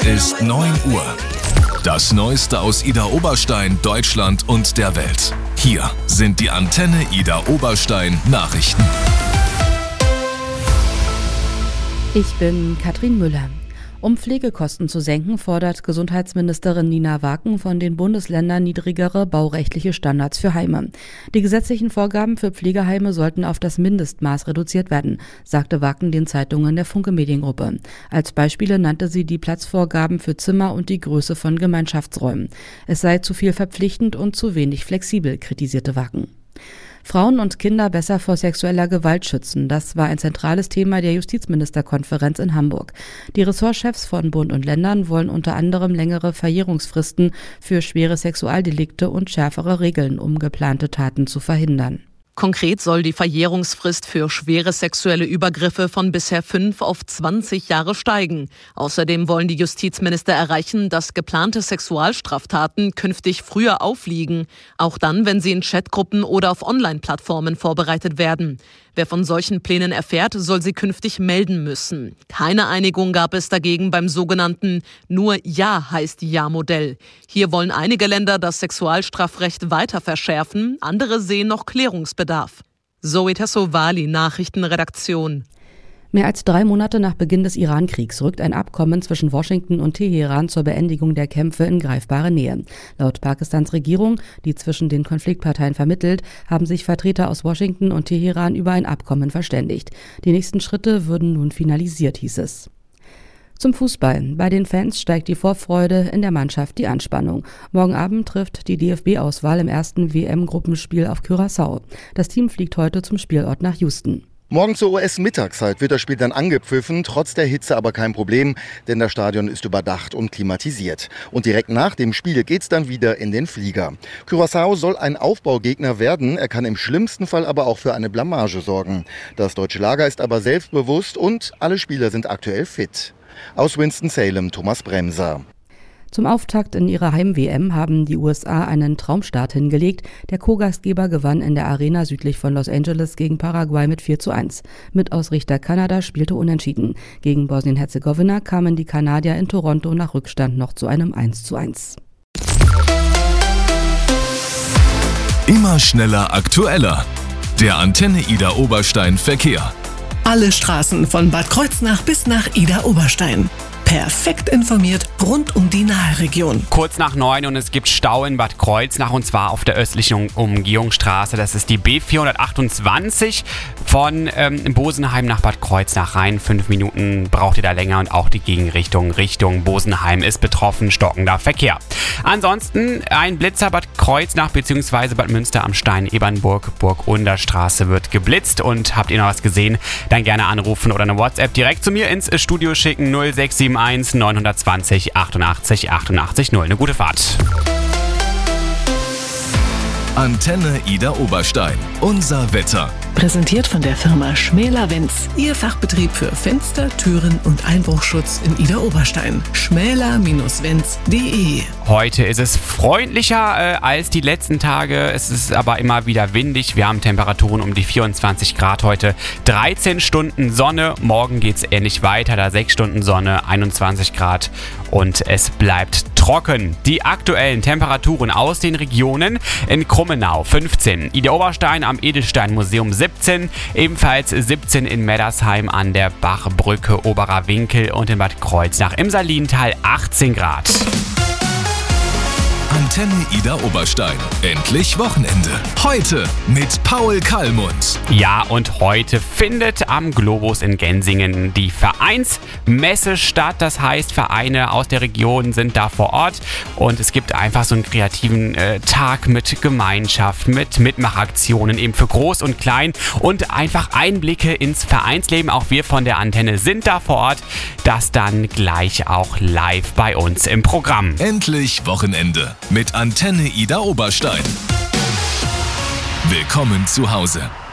ist 9 Uhr. Das Neueste aus Idar-Oberstein, Deutschland und der Welt. Hier sind die Antenne Idar-Oberstein Nachrichten. Ich bin Katrin Müller. Um Pflegekosten zu senken, fordert Gesundheitsministerin Nina Waken von den Bundesländern niedrigere baurechtliche Standards für Heime. Die gesetzlichen Vorgaben für Pflegeheime sollten auf das Mindestmaß reduziert werden, sagte Waken den Zeitungen der Funke Mediengruppe. Als Beispiele nannte sie die Platzvorgaben für Zimmer und die Größe von Gemeinschaftsräumen. Es sei zu viel verpflichtend und zu wenig flexibel, kritisierte Waken. Frauen und Kinder besser vor sexueller Gewalt schützen. Das war ein zentrales Thema der Justizministerkonferenz in Hamburg. Die Ressortchefs von Bund und Ländern wollen unter anderem längere Verjährungsfristen für schwere Sexualdelikte und schärfere Regeln, um geplante Taten zu verhindern. Konkret soll die Verjährungsfrist für schwere sexuelle Übergriffe von bisher 5 auf 20 Jahre steigen. Außerdem wollen die Justizminister erreichen, dass geplante Sexualstraftaten künftig früher aufliegen, auch dann, wenn sie in Chatgruppen oder auf Online-Plattformen vorbereitet werden. Wer von solchen Plänen erfährt, soll sie künftig melden müssen. Keine Einigung gab es dagegen beim sogenannten Nur Ja heißt Ja-Modell. Hier wollen einige Länder das Sexualstrafrecht weiter verschärfen, andere sehen noch Klärungsbedarf. Zoe Tassovali, Nachrichtenredaktion. Mehr als 3 Monate nach Beginn des Iran-Kriegs rückt ein Abkommen zwischen Washington und Teheran zur Beendigung der Kämpfe in greifbare Nähe. Laut Pakistans Regierung, die zwischen den Konfliktparteien vermittelt, haben sich Vertreter aus Washington und Teheran über ein Abkommen verständigt. Die nächsten Schritte würden nun finalisiert, hieß es. Zum Fußball. Bei den Fans steigt die Vorfreude, in der Mannschaft die Anspannung. Morgen Abend trifft die DFB-Auswahl im ersten WM-Gruppenspiel auf Curaçao. Das Team fliegt heute zum Spielort nach Houston. Morgen zur US-Mittagszeit wird das Spiel dann angepfiffen, trotz der Hitze aber kein Problem, denn das Stadion ist überdacht und klimatisiert. Und direkt nach dem Spiel geht's dann wieder in den Flieger. Curaçao soll ein Aufbaugegner werden, er kann im schlimmsten Fall aber auch für eine Blamage sorgen. Das deutsche Lager ist aber selbstbewusst und alle Spieler sind aktuell fit. Aus Winston-Salem, Thomas Bremser. Zum Auftakt in ihrer Heim-WM haben die USA einen Traumstart hingelegt. Der Co-Gastgeber gewann in der Arena südlich von Los Angeles gegen Paraguay mit 4:1. Mitausrichter Kanada spielte unentschieden. Gegen Bosnien-Herzegowina kamen die Kanadier in Toronto nach Rückstand noch zu einem 1:1. Immer schneller, aktueller. Der Antenne Idar-Oberstein Verkehr. Alle Straßen von Bad Kreuznach bis nach Idar-Oberstein. Perfekt informiert rund um die Naheregion. Kurz nach 9 und es gibt Stau in Bad Kreuznach und zwar auf der östlichen Umgehungsstraße. Das ist die B428 von Bosenheim nach Bad Kreuznach rein. 5 Minuten braucht ihr da länger und auch die Gegenrichtung Richtung Bosenheim ist betroffen. Stockender Verkehr. Ansonsten ein Blitzer Bad Kreuznach bzw. Bad Münster am Stein, Ebernburg, Burg-Under-Straße wird geblitzt. Und habt ihr noch was gesehen? Dann gerne anrufen oder eine WhatsApp direkt zu mir ins Studio schicken. 0671 920 88 88 0. Eine gute Fahrt. Antenne Idar-Oberstein. Unser Wetter. Präsentiert von der Firma Schmäler-Wenz. Ihr Fachbetrieb für Fenster, Türen und Einbruchschutz in Idar-Oberstein. schmäler-wenz.de. Heute ist es freundlicher als die letzten Tage. Es ist aber immer wieder windig. Wir haben Temperaturen um die 24 Grad heute. 13 Stunden Sonne. Morgen geht es ähnlich weiter. Da 6 Stunden Sonne, 21 Grad. Und es bleibt trocken. Die aktuellen Temperaturen aus den Regionen: in Krummenau 15, Idar-Oberstein am Edelstein-Museum 17, ebenfalls 17 in Meddersheim an der Bachbrücke Oberer Winkel und in Bad Kreuznach im Salintal 18 Grad. Antenne Idar-Oberstein. Endlich Wochenende. Heute mit Paul Kallmund. Ja, und heute findet am Globus in Gensingen die Vereinsmesse statt. Das heißt, Vereine aus der Region sind da vor Ort und es gibt einfach so einen kreativen Tag mit Gemeinschaft, mit Mitmachaktionen eben für Groß und Klein und einfach Einblicke ins Vereinsleben. Auch wir von der Antenne sind da vor Ort. Das dann gleich auch live bei uns im Programm. Endlich Wochenende mit Antenne Idar-Oberstein. Willkommen zu Hause.